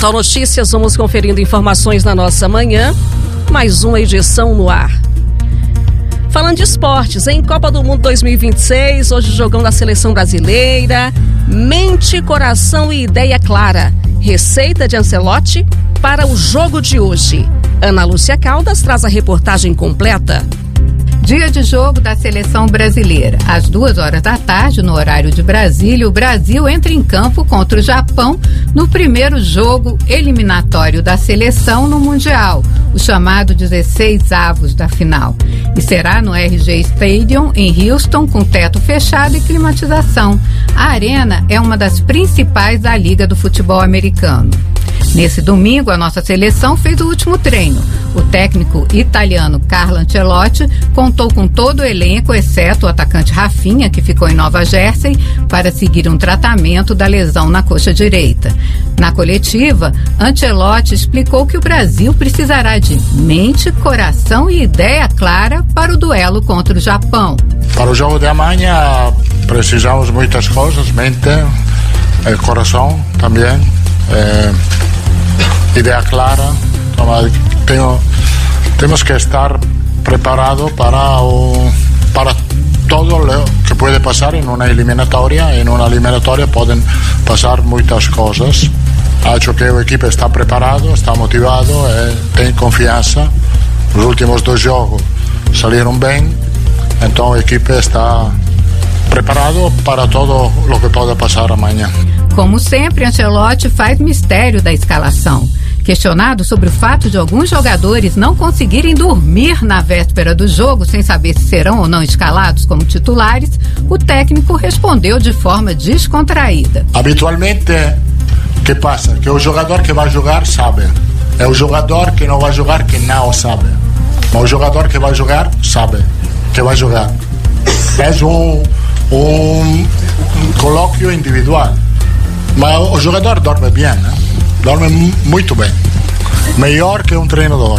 Portal Notícias, vamos conferindo informações na nossa manhã. Mais uma edição no ar. Falando de esportes, em Copa do Mundo 2026, hoje jogão da seleção brasileira. Mente, coração e ideia clara. Receita de Ancelotti para o jogo de hoje. Ana Lúcia Caldas traz a reportagem completa. Dia de jogo da seleção brasileira. Às 14h, no horário de Brasília, o Brasil entra em campo contra o Japão no primeiro jogo eliminatório da seleção no Mundial, o chamado 16avos da final. E será no RG Stadium, em Houston, com teto fechado e climatização. A arena é uma das principais da Liga do Futebol Americano. Nesse domingo, a nossa seleção fez o último treino. O técnico italiano Carlo Ancelotti contou com todo o elenco, exceto o atacante Rafinha, que ficou em Nova Jersey, para seguir um tratamento da lesão na coxa direita. Na coletiva, Ancelotti explicou que o Brasil precisará de mente, coração e ideia clara para o duelo contra o Japão. Para o jogo de amanhã, precisamos de muitas coisas, mente, coração também. Ideia clara, temos que estar preparados para todo o que pode passar em uma eliminatória. Em uma eliminatória podem passar muitas coisas. Acho que a equipe está preparado, está motivado, tem confiança. Os últimos 2 jogos saíram bem, então a equipe está preparada para todo o que pode passar amanhã. Como sempre, Ancelotti faz mistério da escalação. Questionado sobre o fato de alguns jogadores não conseguirem dormir na véspera do jogo sem saber se serão ou não escalados como titulares, o técnico respondeu de forma descontraída. Habitualmente, o que passa? Que o jogador que vai jogar sabe. É o jogador que não vai jogar que não sabe. Mas o jogador que vai jogar sabe que vai jogar. É um colóquio individual. Mas o jogador dorme bem, né? Dorme muito bem. Melhor que um treinador.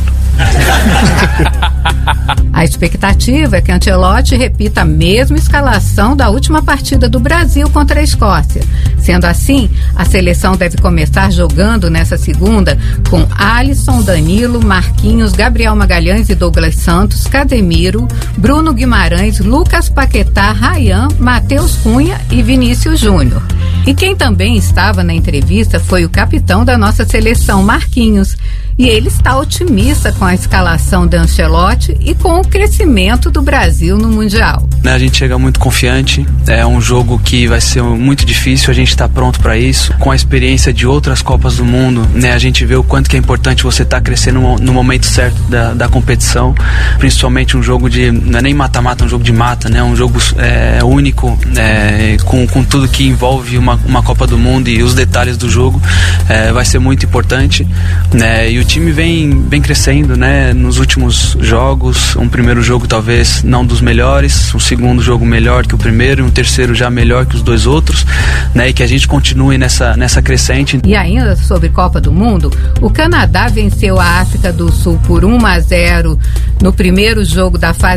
A expectativa é que Ancelotti repita a mesma escalação da última partida do Brasil contra a Escócia. Sendo assim, a seleção deve começar jogando nessa segunda com Alisson, Danilo, Marquinhos, Gabriel Magalhães e Douglas Santos, Casemiro, Bruno Guimarães, Lucas Paquetá, Ryan, Matheus Cunha e Vinícius Júnior. E quem também estava na entrevista foi o capitão da nossa seleção, Marquinhos. E ele está otimista com a escalação de Ancelotti e com o crescimento do Brasil no Mundial. A gente chega muito confiante, é um jogo que vai ser muito difícil, a gente está pronto para isso. Com a experiência de outras Copas do Mundo, a gente vê o quanto que é importante você estar crescendo no momento certo da competição, principalmente um jogo de, não é nem mata-mata, é um jogo de mata, né? Um jogo único, com tudo que envolve uma Copa do Mundo e os detalhes do jogo, vai ser muito importante, né? E o time vem crescendo, né? Nos últimos jogos, um primeiro jogo talvez não dos melhores, um segundo jogo melhor que o primeiro e um terceiro já melhor que os 2 outros, né? E que a gente continue nessa crescente. E ainda sobre Copa do Mundo, o Canadá venceu a África do Sul por 1-0 no primeiro jogo da fase